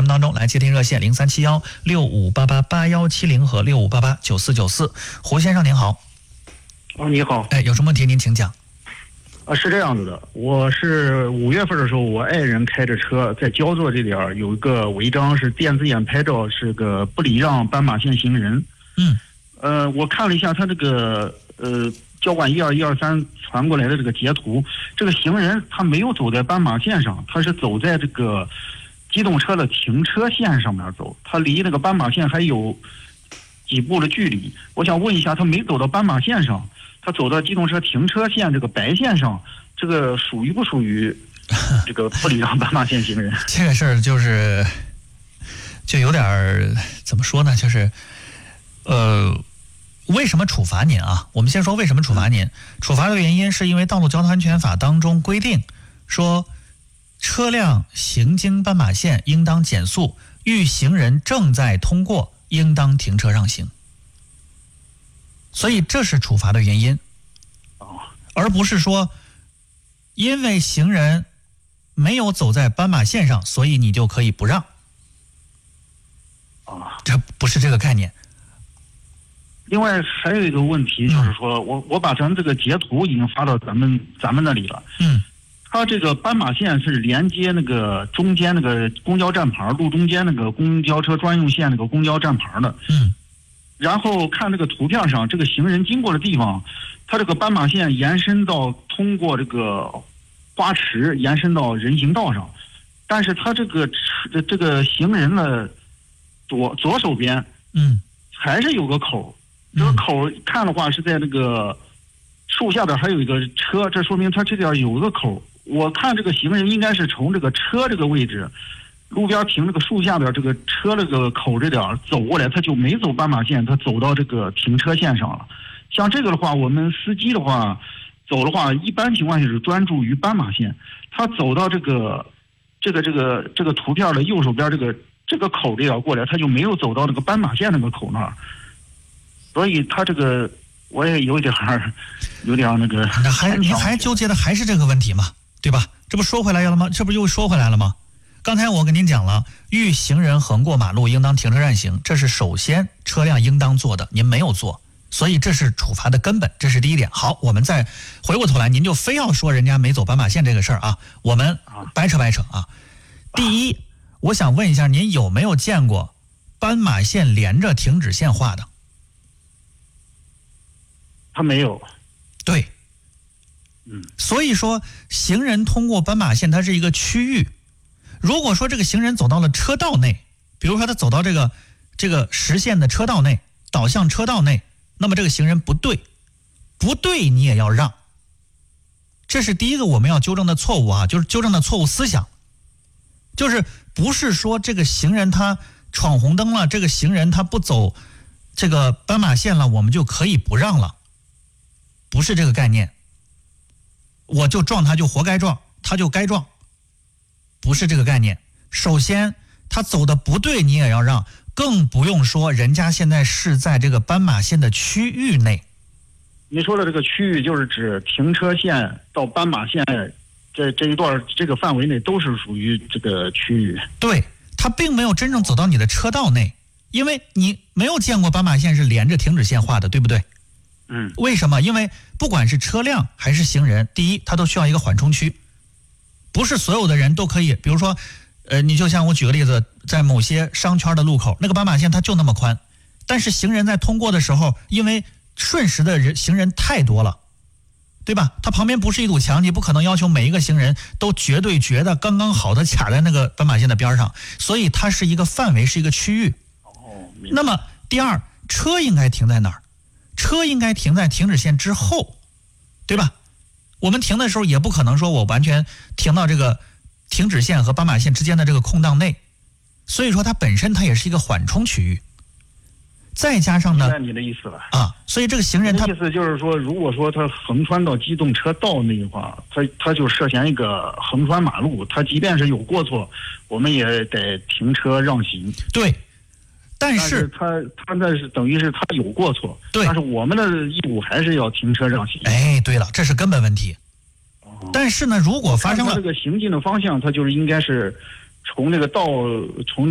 目当中来接听热线037165888170和65889494。胡先生您好。 你好。 有什么问题您请讲。 是这样子的，我是5月份的时候，我爱人开着车在焦作这点有一个违章，是电子眼拍照，是个不礼让斑马线行人。我看了一下他这个交管12123传过来的这个截图，这个行人他没有走在斑马线上，他是走在这个机动车的停车线上面走，他离那个斑马线还有几步的距离。我想问一下，他没走到斑马线上，他走到机动车停车线这个白线上，这个属于不属于这个不礼让斑马线行人？ 这个事儿就有点怎么说呢？就是为什么处罚您啊？我们先说为什么处罚您。处罚的原因是因为《道路交通安全法》当中规定说，车辆行经斑马线应当减速，遇行人正在通过应当停车让行。所以这是处罚的原因，而不是说因为行人没有走在斑马线上，所以你就可以不让。这不是这个概念。 另外还有一个问题，就是说我把咱这个截图已经发到咱们那里了。它这个斑马线是连接那个中间那个公交站牌，路中间那个公交车专用线那个公交站牌的。然后看这个图片上，这个行人经过的地方，它这个斑马线延伸到通过这个花池，延伸到人行道上，但是它这个行人的左手边，还是有个口。这个口看的话是在那个树下边还有一个车，这说明它这点有一个口。我看这个行人应该是从这个车这个位置，路边停这个树下边这个车这个口这点走过来，他就没走斑马线，他走到这个停车线上了。像这个的话，我们司机的话走的话，一般情况下是专注于斑马线，他走到这个图片的右手边这个口这点过来，他就没有走到这个斑马线那个口那儿。所以他这个我也有点那个， 您还纠结的还是这个问题嘛，对吧？这不说回来了吗？这不又说回来了吗？刚才我跟您讲了，遇行人横过马路应当停车让行，这是首先车辆应当做的，您没有做，所以这是处罚的根本，这是第一点。好，我们再回过头来，您就非要说人家没走斑马线这个事儿啊，我们掰扯啊。第一，我想问一下，您有没有见过斑马线连着停止线画的？ 他没有。 对。所以说行人通过斑马线它是一个区域，如果说这个行人走到了车道内，比如说他走到这个实线的车道内，导向车道内，那么这个行人不对你也要让。这是第一个我们要纠正的错误啊，就是纠正的错误思想，就是不是说这个行人他闯红灯了，这个行人他不走这个斑马线了，我们就可以不让了，不是这个概念。我就撞他就活该撞，他就该撞，不是这个概念。首先他走的不对你也要让，更不用说人家现在是在这个斑马线的区域内。 你说的这个区域就是指停车线到斑马线这一段这个范围内都是属于这个区域。 对，他并没有真正走到你的车道内，因为你没有见过斑马线是连着停止线画的，对不对？为什么？因为不管是车辆还是行人，第一，它都需要一个缓冲区，不是所有的人都可以。比如说，你就像我举个例子，在某些商圈的路口，那个斑马线它就那么宽，但是行人在通过的时候，因为瞬时的行人太多了，对吧？它旁边不是一堵墙，你不可能要求每一个行人都绝对觉得刚刚好的卡在那个斑马线的边上，所以它是一个范围，是一个区域。那么第二，车应该停在哪儿？车应该停在停止线之后，对吧？我们停的时候也不可能说我完全停到这个停止线和斑马线之间的这个空档内，所以说它本身它也是一个缓冲区域。再加上呢， 明白你的意思了啊，所以这个行人他意思就是说，如果说他横穿到机动车道内的话，他就涉嫌一个横穿马路，他即便是有过错，我们也得停车让行。 对。但是他那是等于是他有过错， 对， 但是我们的义务还是要停车让行。 对了，这是根本问题。但是呢，如果发生了这个行进的方向，它就是应该是从这个道从